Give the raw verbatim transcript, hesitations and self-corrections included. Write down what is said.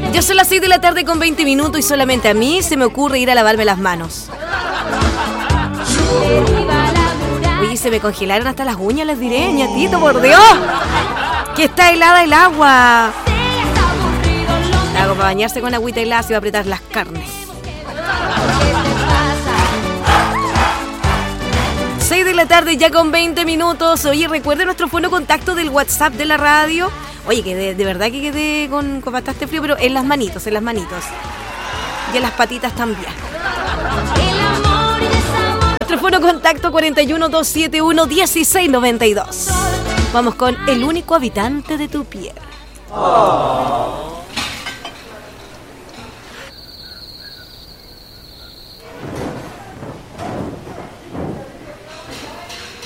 Yo son las seis de la tarde con veinte minutos y solamente a mí se me ocurre ir a lavarme las manos. Oye, se me congelaron hasta las uñas, les diré, ñatito, por Dios. Que está helada el agua. Hago para bañarse con agüita helada y va a apretar las carnes. seis de la tarde ya con veinte minutos. Oye, recuerden nuestro fono contacto del WhatsApp de la radio. Oye, que de, de verdad que quedé con, con bastante frío, pero en las manitos, en las manitos. Y en las patitas también. Nuestro fono contacto cuarenta y uno, doscientos setenta y uno, dieciséis noventa y dos. Vamos con el único habitante de tu piel. Oh.